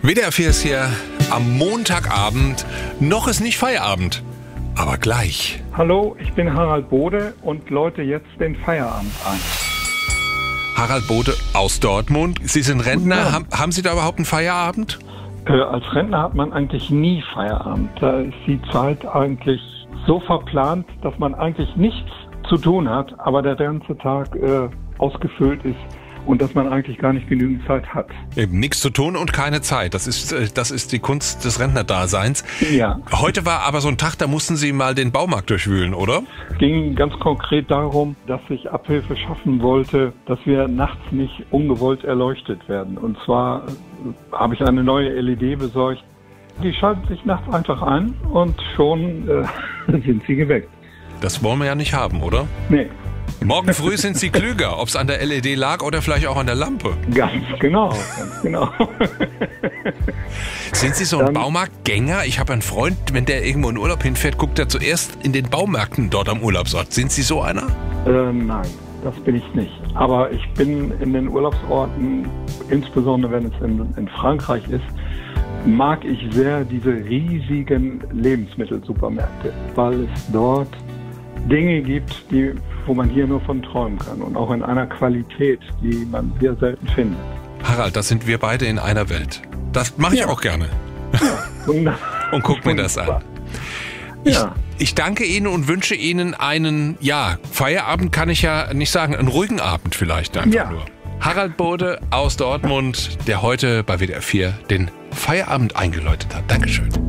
WDR 4 ist hier am Montagabend. Noch ist nicht Feierabend, aber gleich. Hallo, ich bin Harald Bode und läute jetzt den Feierabend ein. Harald Bode aus Dortmund. Sie sind Rentner. Ja. Haben Sie da überhaupt einen Feierabend? Als Rentner hat man eigentlich nie Feierabend. Da ist die Zeit eigentlich so verplant, dass man eigentlich nichts zu tun hat, aber der ganze Tag ausgefüllt ist und dass man eigentlich gar nicht genügend Zeit hat. Eben nichts zu tun und keine Zeit. Das ist die Kunst des Rentnerdaseins. Ja. Heute war aber so ein Tag, da mussten Sie mal den Baumarkt durchwühlen, oder? Es ging ganz konkret darum, dass ich Abhilfe schaffen wollte, dass wir nachts nicht ungewollt erleuchtet werden. Und zwar habe ich eine neue LED besorgt. Die schaltet sich nachts einfach ein und schon sind sie geweckt. Das wollen wir ja nicht haben, oder? Nee. Morgen früh sind Sie klüger, ob es an der LED lag oder vielleicht auch an der Lampe. Ganz genau, ganz genau. Sind Sie so ein Baumarktgänger? Ich habe einen Freund, wenn der irgendwo in Urlaub hinfährt, guckt er zuerst in den Baumärkten dort am Urlaubsort. Sind Sie so einer? Nein, das bin ich nicht. Aber ich bin in den Urlaubsorten, insbesondere wenn es in Frankreich ist, mag ich sehr diese riesigen Lebensmittelsupermärkte, weil es dort Dinge gibt, wo man hier nur von träumen kann und auch in einer Qualität, die man sehr selten findet. Harald, da sind wir beide in einer Welt. Das mache ich auch gerne. Und guck mir das an. Ich danke Ihnen und wünsche Ihnen einen, Feierabend kann ich ja nicht sagen, einen ruhigen Abend vielleicht einfach nur. Harald Bode aus Dortmund, der heute bei WDR 4 den Feierabend eingeläutet hat. Dankeschön.